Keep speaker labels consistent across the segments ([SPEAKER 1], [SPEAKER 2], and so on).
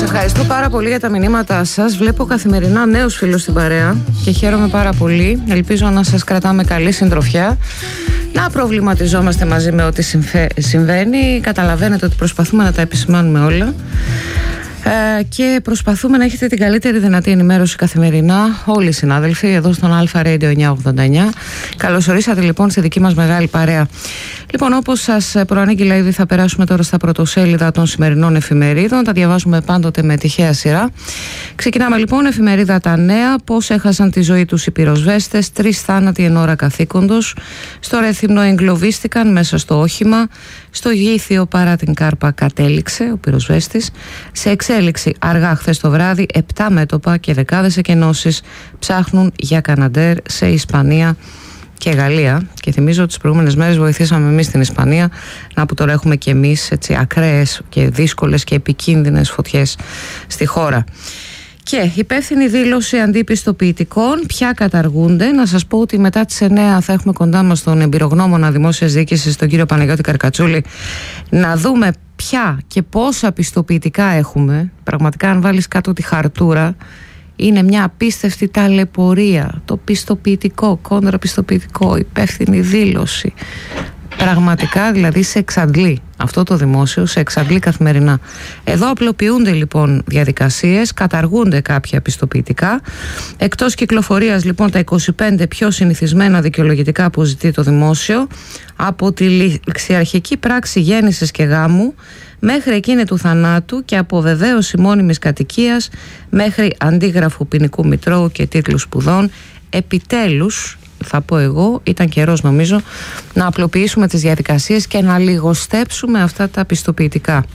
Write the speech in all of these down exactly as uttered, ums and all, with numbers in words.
[SPEAKER 1] ευχαριστώ πάρα πολύ για τα μηνύματά σας. Βλέπω καθημερινά νέους φίλους στην παρέα και χαίρομαι πάρα πολύ. Ελπίζω να σας κρατάμε καλή συντροφιά, να προβληματιζόμαστε μαζί με ό,τι συμβαίνει. Καταλαβαίνετε ότι προσπαθούμε να τα επισημάνουμε όλα ε, και προσπαθούμε να έχετε την καλύτερη δυνατή ενημέρωση καθημερινά όλοι οι συνάδελφοι εδώ στον Αλφα Radio εννιακόσια ογδόντα εννιά. Καλώς ορίσατε λοιπόν στη δική μας μεγάλη παρέα. Λοιπόν, όπως σας προανήγγειλα ήδη, θα περάσουμε τώρα στα πρωτοσέλιδα των σημερινών εφημερίδων. Τα διαβάζουμε πάντοτε με τυχαία σειρά. Ξεκινάμε λοιπόν, εφημερίδα Τα Νέα. Πώς έχασαν τη ζωή τους οι πυροσβέστες, τρεις θάνατοι εν ώρα καθήκοντος. Στο Ρέθυμνο εγκλωβίστηκαν μέσα στο όχημα. Στο Γήθιο παρά την κάρπα κατέληξε ο πυροσβέστης. Σε εξέλιξη αργά χθες το βράδυ, επτά μέτωπα και δεκάδες εκενώσεις ψάχνουν για Καναντέρ σε Ισπανία και Γαλλία. Και θυμίζω ότι τις προηγούμενες μέρες βοηθήσαμε εμείς στην Ισπανία, να που τώρα έχουμε και εμείς έτσι ακραίες και δύσκολες και επικίνδυνες φωτιές στη χώρα. Και υπεύθυνη δήλωση αντιπιστοποιητικών, πια καταργούνται. Να σας πω ότι μετά τις εννιά θα έχουμε κοντά μας τον εμπειρογνώμονα δημόσιας διοίκησης, τον κύριο Παναγιώτη Καρκατσούλη, να δούμε ποια και πόσα πιστοποιητικά έχουμε. Πραγματικά, αν βάλεις κάτω τη χαρτούρα, είναι μια απίστευτη ταλαιπωρία. Το πιστοποιητικό, κόντρα πιστοποιητικό, υπεύθυνη δήλωση. Πραγματικά δηλαδή σε εξαντλεί αυτό το δημόσιο, σε εξαντλεί καθημερινά. Εδώ απλοποιούνται λοιπόν διαδικασίες, καταργούνται κάποια πιστοποιητικά. Εκτός κυκλοφορίας λοιπόν τα είκοσι πέντε πιο συνηθισμένα δικαιολογητικά που ζητεί το δημόσιο, από τη ληξιαρχική πράξη γέννησης και γάμου μέχρι εκείνη του θανάτου και από βεβαίωση μόνιμης κατοικίας μέχρι αντίγραφου ποινικού μητρώου και τίτλου σπουδών. Επιτέλους, θα πω εγώ, ήταν καιρός νομίζω να απλοποιήσουμε τις διαδικασίες και να λιγοστέψουμε αυτά τα πιστοποιητικά.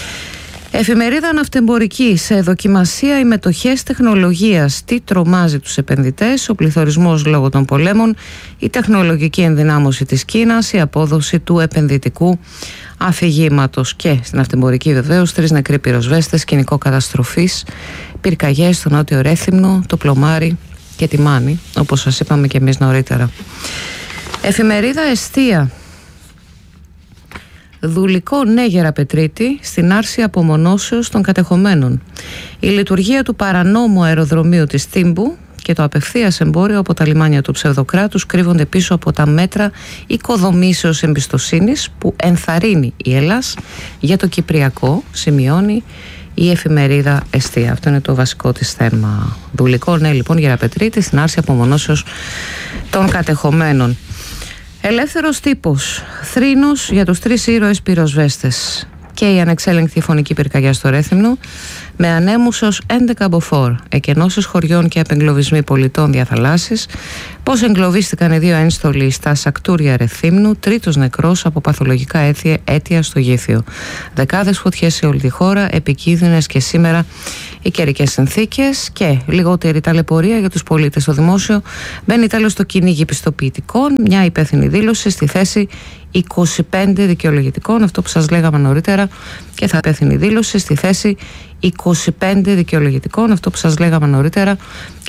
[SPEAKER 1] Εφημερίδα Ναυτεμπορική. Σε δοκιμασία οι μετοχές τεχνολογίας. Τι τρομάζει τους επενδυτές? Ο πληθωρισμός λόγω των πολέμων, η τεχνολογική ενδυνάμωση της Κίνας, η απόδοση του επενδυτικού αφηγήματος. Και στην Ναυτεμπορική βεβαίως τρεις νεκροί πυροσβέστες, σκηνικό καταστροφής, πυρκαγιές στο Νότιο Ρέθυμνο, το Πλωμάρι και τη Μάνη, όπως σας είπαμε και εμείς νωρίτερα. Εφημερίδα Εστία. Δουλικό ναι Γεραπετρίτη στην άρση απομονώσεως των κατεχομένων. Η λειτουργία του παρανόμου αεροδρομίου της Τύμπου και το απευθείας εμπόριο από τα λιμάνια του ψευδοκράτους κρύβονται πίσω από τα μέτρα οικοδομήσεως εμπιστοσύνης που ενθαρρύνει η Ελλάς για το Κυπριακό, σημειώνει η εφημερίδα Εστία. Αυτό είναι το βασικό της θέμα. Δουλικό ναι λοιπόν Γεραπετρίτη στην άρση απομονώσεως των κατεχομένων. Ελεύθερος τύπος. Θρήνος για τους τρεις ήρωες πυροσβέστες. Και η ανεξέλεγκτη φωνική πυρκαγιά στο Ρέθυμνο, με ανέμους ως έντεκα μποφόρ, εκενώσεις χωριών και απεγκλωβισμοί πολιτών διαθαλάσσης. Πώς εγκλωβίστηκαν οι δύο ένστολοι στα Σακτούρια Ρεθύμνου, τρίτος νεκρός από παθολογικά αίτια, αίτια στο Γήθιο. Δεκάδες φωτιές σε όλη τη χώρα, επικίνδυνες και σήμερα οι καιρικές συνθήκες και λιγότερη ταλαιπωρία για τους πολίτες. Στο δημόσιο μπαίνει τέλος το κυνήγι πιστοποιητικών, μια υπεύθυνη δήλωση στη θέση είκοσι πέντε δικαιολογητικών, αυτό που σας λέγαμε νωρίτερα, και θα υπεύθυνη δήλωση στη θέση είκοσι πέντε δικαιολογητικών, αυτό που σας λέγαμε νωρίτερα,